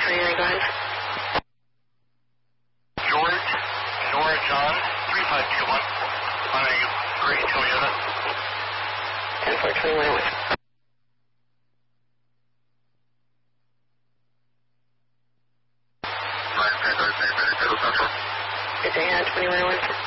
10-429, go ahead. George, Nora John, 3521, on a gray Toyota. 10-421, with. Good day, 2101.